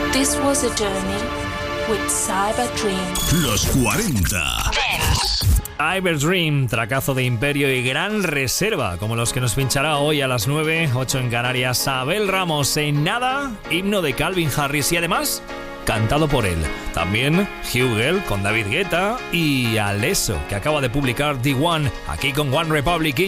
This was a journey with Cyberdream. Los 40. Cyberdream, tracazo de Imperio y Gran Reserva, como los que nos pinchará hoy a las 9, 8 en Canarias, Abel Ramos en Nada, himno de Calvin Harris y además cantado por él. También Hugel con David Guetta y Alesso, que acaba de publicar The One, aquí con One Republic.